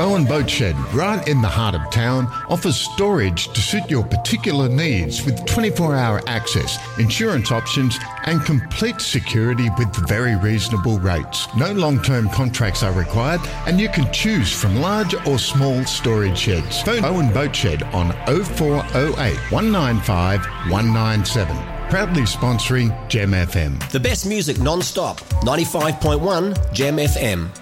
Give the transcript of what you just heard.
Bowen Boat Shed, right in the heart of town, offers storage to suit your particular needs with 24-hour access, insurance options and complete security with very reasonable rates. No long-term contracts are required and you can choose from large or small storage sheds. Phone Bowen Boat Shed on 0408 195 197. Proudly sponsoring Gem FM. The best music non-stop. 95.1 Gem FM.